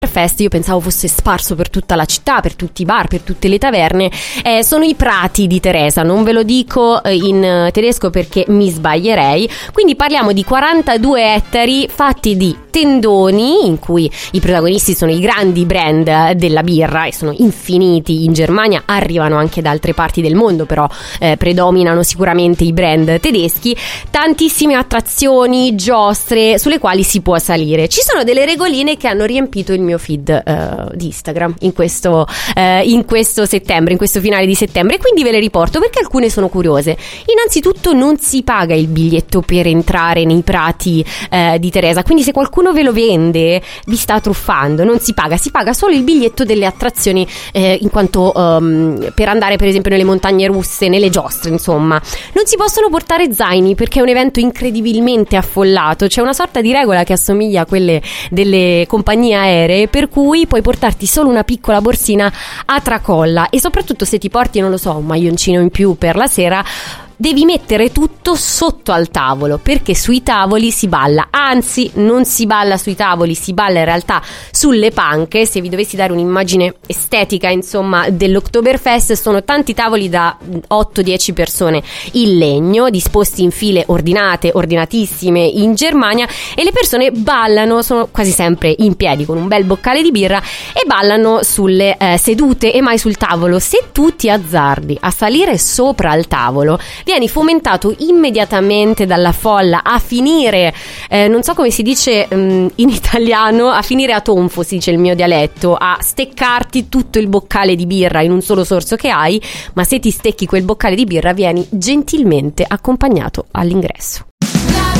Fest, io pensavo fosse sparso per tutta la città, per tutti i bar, per tutte le taverne. Sono i prati di Teresa, non ve lo dico in tedesco perché mi sbaglierei. Quindi parliamo di 42 ettari fatti di tendoni, in cui i protagonisti sono i grandi brand della birra e sono infiniti in Germania, arrivano anche da altre parti del mondo, però predominano sicuramente i brand tedeschi. Tantissime attrazioni, giostre sulle quali si può salire. Ci sono delle regoline che hanno riempito il mio feed di Instagram in questo settembre, in questo finale di settembre, e quindi ve le riporto perché alcune sono curiose. Innanzitutto non si paga il biglietto per entrare nei prati di Teresa, quindi se qualcuno ve lo vende vi sta truffando. Non si paga, si paga solo il biglietto delle attrazioni, in quanto per andare per esempio nelle montagne russe, nelle giostre, insomma. Non si possono portare zaini perché è un evento incredibilmente affollato. C'è una sorta di regola che assomiglia a quelle delle compagnie aeree, per cui puoi portarti solo una piccola borsina a tracolla, e soprattutto se ti porti, non lo so, un maglioncino in più per la sera, devi mettere tutto sotto al tavolo, perché sui tavoli si balla. Anzi, non si balla sui tavoli, si balla in realtà sulle panche. Se vi dovessi dare un'immagine estetica, insomma, dell'Oktoberfest, sono tanti tavoli da 8-10 persone in legno, disposti in file ordinatissime in Germania, e le persone ballano, sono quasi sempre in piedi con un bel boccale di birra, e ballano sulle sedute e mai sul tavolo. Se tu ti azzardi a salire sopra al tavolo, vieni fomentato immediatamente dalla folla a finire, non so come si dice in italiano, a finire a tonfo, si dice il mio dialetto, a steccarti tutto il boccale di birra in un solo sorso che hai. Ma se ti stecchi quel boccale di birra, vieni gentilmente accompagnato all'ingresso.